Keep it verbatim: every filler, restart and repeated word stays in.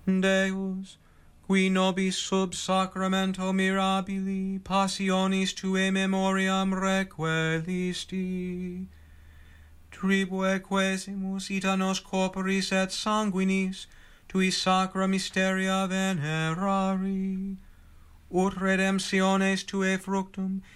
Deus, qui nobis sub sacramento mirabili passionis tuae memoriam requelisti, tribue quesimus ita nos corporis et sanguinis tui sacra mysteria venerari, ut redemptiones tuae fructum